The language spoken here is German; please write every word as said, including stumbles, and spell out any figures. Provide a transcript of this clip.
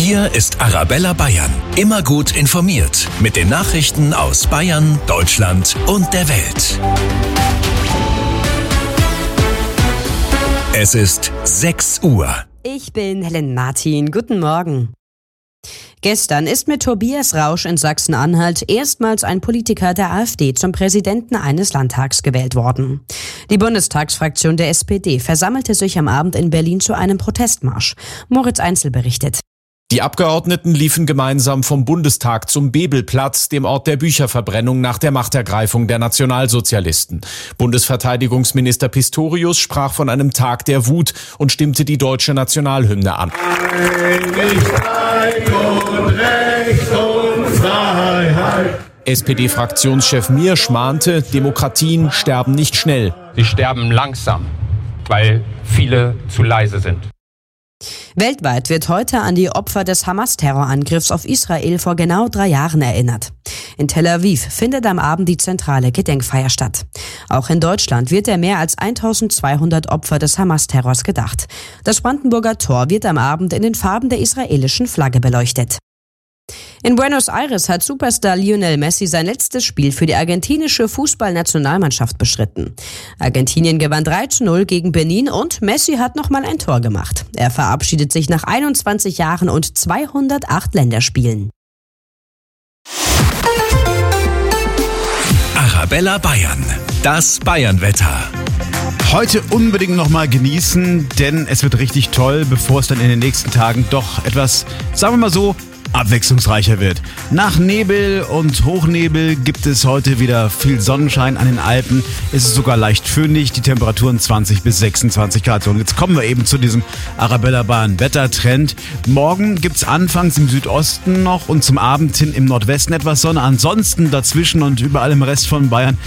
Hier ist Arabella Bayern. Immer gut informiert mit den Nachrichten aus Bayern, Deutschland und der Welt. Es ist sechs Uhr. Ich bin Helen Martin. Guten Morgen. Gestern ist mit Tobias Rausch in Sachsen-Anhalt erstmals ein Politiker der AfD zum Präsidenten eines Landtags gewählt worden. Die Bundestagsfraktion der S P D versammelte sich am Abend in Berlin zu einem Protestmarsch. Moritz Einzel berichtet. Die Abgeordneten liefen gemeinsam vom Bundestag zum Bebelplatz, dem Ort der Bücherverbrennung nach der Machtergreifung der Nationalsozialisten. Bundesverteidigungsminister Pistorius sprach von einem Tag der Wut und stimmte die deutsche Nationalhymne an. Einigkeit und Recht und Freiheit. S P D-Fraktionschef Miersch mahnte, Demokratien sterben nicht schnell. Sie sterben langsam, weil viele zu leise sind. Weltweit wird heute an die Opfer des Hamas-Terrorangriffs auf Israel vor genau drei Jahren erinnert. In Tel Aviv findet am Abend die zentrale Gedenkfeier statt. Auch in Deutschland wird der mehr als eintausendzweihundert Opfer des Hamas-Terrors gedacht. Das Brandenburger Tor wird am Abend in den Farben der israelischen Flagge beleuchtet. In Buenos Aires hat Superstar Lionel Messi sein letztes Spiel für die argentinische Fußballnationalmannschaft bestritten. Argentinien gewann drei zu null gegen Benin und Messi hat nochmal ein Tor gemacht. Er verabschiedet sich nach einundzwanzig Jahren und zweihundertacht Länderspielen. Arabella Bayern, das Bayernwetter. Heute unbedingt nochmal genießen, denn es wird richtig toll, bevor es dann in den nächsten Tagen doch etwas, sagen wir mal so, abwechslungsreicher wird. Nach Nebel und Hochnebel gibt es heute wieder viel Sonnenschein an den Alpen. Es ist sogar leicht föhnig, die Temperaturen zwanzig bis sechsundzwanzig Grad. Und jetzt kommen wir eben zu diesem Arabella Bayern Wettertrend. Morgen gibt es anfangs im Südosten noch und zum Abend hin im Nordwesten etwas Sonne. Ansonsten dazwischen und überall im Rest von Bayern